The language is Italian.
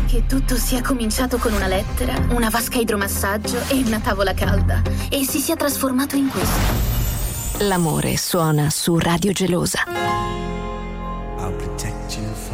Che tutto sia cominciato con una lettera, una vasca idromassaggio e una tavola calda e si sia trasformato in questo. L'amore suona su Radio Gelosa.